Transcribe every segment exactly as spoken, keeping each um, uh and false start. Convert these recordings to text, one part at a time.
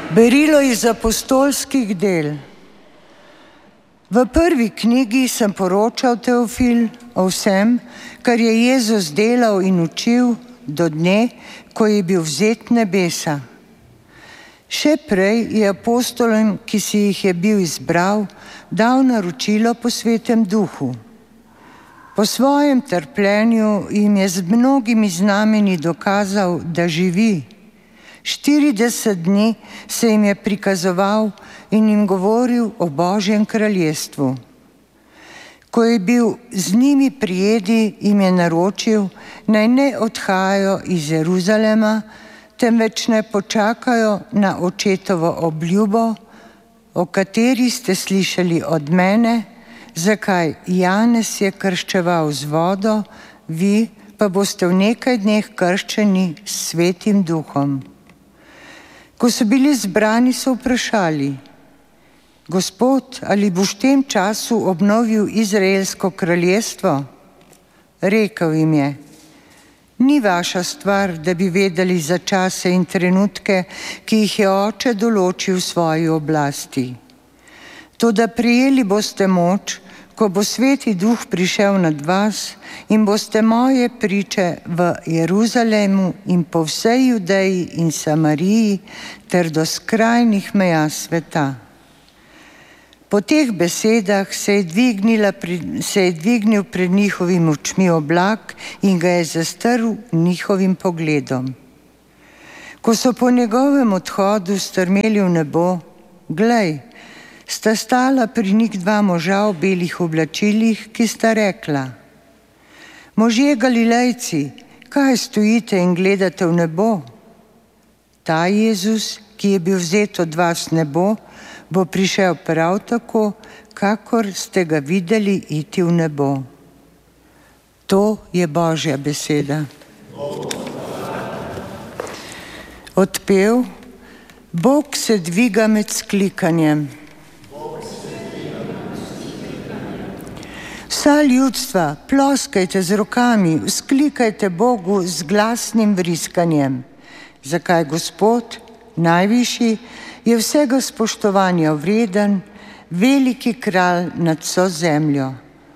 Berilo iz apostolskih del. V prvi knjigi sem poročal, Teofil, o vsem, kar je Jezus delal in učil do dne, ko je bil vzet nebesa. Še prej je apostolom, ki si jih je bil izbral, dal naročilo po Svetem Duhu. Po svojem trpljenju jim je z mnogimi znameni dokazal, da živi. štirideset dni se jim je prikazoval in jim govoril o Božjem kraljestvu. Ko je bil z njimi pri jedi, jim je naročil, naj ne odhajajo iz Jeruzalema, temveč naj počakajo na očetovo obljubo, o kateri ste slišali od mene, zakaj Janez je krščeval z vodo, vi pa boste v nekaj dneh krščeni s Svetim Duhom. Ko so bili zbrani, so vprašali: Gospod, ali boš v tem času obnovil Izraelsko kraljestvo? Rekel jim je: Ni vaša stvar, da bi vedeli za čase in trenutke, ki jih je Oče določil v svoji oblasti. Toda prijeli boste moč, ko bo Sveti Duh prišel nad vas in boste moje priče v Jeruzalemu in po vsej Judeji in Samariji ter do skrajnih meja sveta. Po teh besedah se je, dvignila, se je dvignil pred njihovimi očmi oblak in ga je zastrl njihovim pogledom. Ko so po njegovem odhodu strmeli v nebo, glej, sta stala pri njih dva moža v belih oblačilih, ki sta rekla: Možje Galilejci, kaj stojite in gledate v nebo? Ta Jezus, ki je bil vzet od vas v nebo, bo prišel prav tako, kakor ste ga videli iti v nebo. To je Božja beseda. Odpev: Bog se dviga med sklikanjem. Vsa ljudstva, ploskajte z rokami, vzklikajte Bogu z glasnim vriskanjem. Zakaj Gospod, najvišji, je vsega spoštovanja vreden, veliki kralj nad vso zemljo.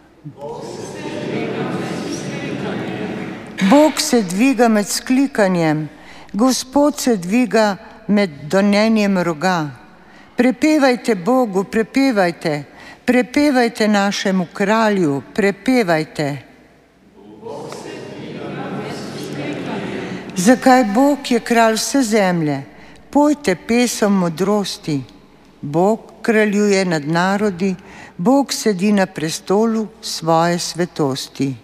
Bog se dviga med sklikanjem, Gospod se dviga med donenjem roga. Prepevajte Bogu, prepevajte, prepevajte našemu kralju, prepevajte. Zakaj Bog je kralj vse zemlje? Pojte pesem modrosti. Bog kraljuje nad narodi, Bog sedi na prestolu svoje svetosti.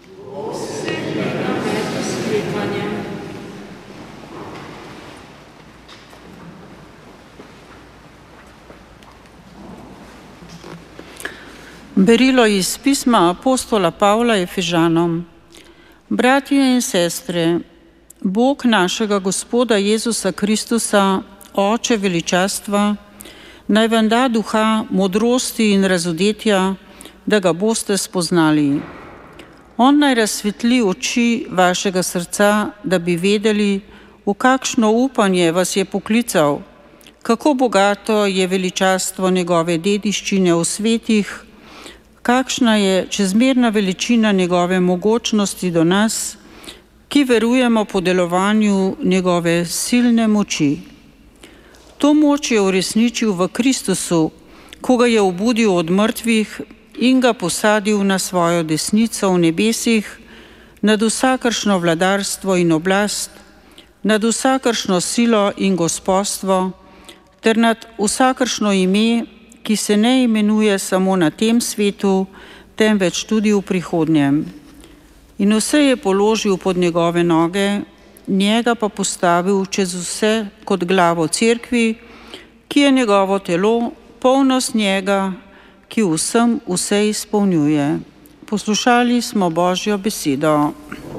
Berilo iz pisma apostola Pavla Efežanom. Bratje in sestre, Bog našega Gospoda Jezusa Kristusa, Oče veličastva, naj vam da duha modrosti in razodetja, da ga boste spoznali. On naj razsvetli oči vašega srca, da bi vedeli, v kakšno upanje vas je poklical, kako bogato je veličastvo njegove dediščine v svetih, kakšna je čezmerna veličina njegove mogočnosti do nas, ki verujemo po delovanju njegove silne moči. To moč je uresničil v Kristusu, ko ga je obudil od mrtvih in ga posadil na svojo desnico v nebesih, nad vsakršno vladarstvo in oblast, nad vsakršno silo in gospodstvo, ter nad vsakršno ime, ki se ne imenuje samo na tem svetu, temveč tudi v prihodnjem. In vse je položil pod njegove noge, njega pa postavil čez vse kot glavo cerkvi, ki je njegovo telo, polnost njega, ki vsem vse izpolnjuje. Poslušali smo Božjo besedo.